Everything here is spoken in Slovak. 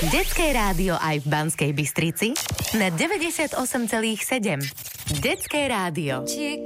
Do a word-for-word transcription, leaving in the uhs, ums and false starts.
Detské rádio aj v Banskej Bystrici na deväťdesiatosem celá sedem. Detské rádio.